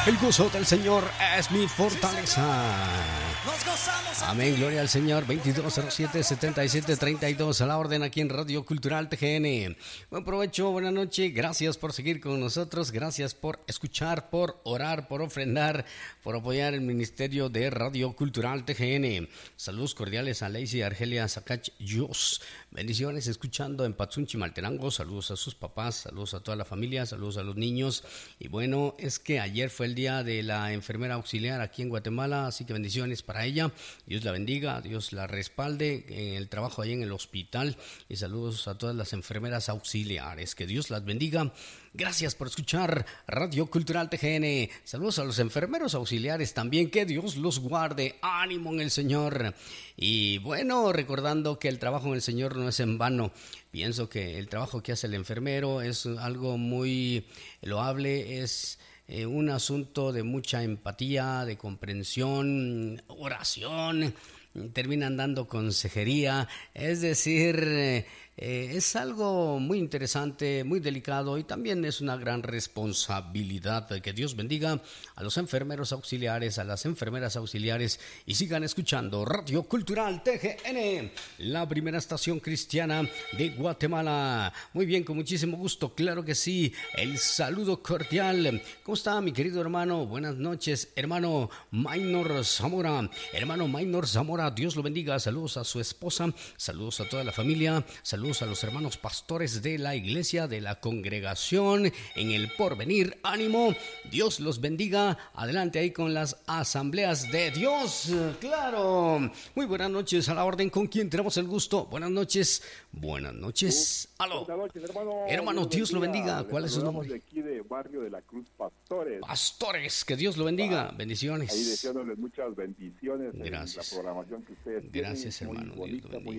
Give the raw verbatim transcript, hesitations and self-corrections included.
El gozo del Señor es mi fortaleza. Amén, gloria al Señor. Veintidós cero siete setenta y siete treinta y dos a la orden aquí en Radio Cultural T G N. Buen provecho, buena noche. Gracias por seguir con nosotros. Gracias por escuchar, por orar, por ofrendar, por apoyar el ministerio de Radio Cultural T G N. Saludos cordiales a Lacey Argelia Sacach Yos. Bendiciones escuchando en Patsunchi, Maltenango. Saludos a sus papás, saludos a toda la familia, saludos a los niños. Y bueno, es que ayer fue el día de la enfermera auxiliar aquí en Guatemala, así que bendiciones para ella. Dios la bendiga, Dios la respalde en el trabajo ahí en el hospital. Y saludos a todas las enfermeras auxiliares. Que Dios las bendiga. Gracias por escuchar Radio Cultural T G N. Saludos a los enfermeros auxiliares también. Que Dios los guarde. Ánimo en el Señor. Y bueno, recordando que el trabajo en el Señor no es en vano. Pienso que el trabajo que hace el enfermero es algo muy loable, es eh, un asunto de mucha empatía, de comprensión, oración, terminan dando consejería, es decir, eh, eh, es algo muy interesante, muy delicado y también es una gran responsabilidad. Que Dios bendiga a los enfermeros auxiliares, a las enfermeras auxiliares y sigan escuchando Radio Cultural T G N, la primera estación cristiana de Guatemala. Muy bien, con muchísimo gusto, claro que sí, el saludo cordial. ¿Cómo está mi querido hermano? Buenas noches, hermano Maynor Zamora. Hermano Maynor Zamora, Dios lo bendiga. Saludos a su esposa, saludos a toda la familia, saludos a los hermanos pastores de la iglesia, de la congregación en el Porvenir. Ánimo, Dios los bendiga. Adelante ahí con las asambleas de Dios. Claro. Muy buenas noches, a la orden. ¿Con quién tenemos el gusto? Buenas noches. Buenas noches. Aló. Buenas noches, hermano. Hermano, Dios lo bendiga. ¿Cuál es su nombre? De aquí de Barrio de la Cruz, Pastores. Pastores, que Dios lo bendiga. Bendiciones. Ahí deseándoles muchas bendiciones. Gracias. En la programación que ustedes Gracias, tienen. hermano. Muy bonita, Dios lo bendiga. muy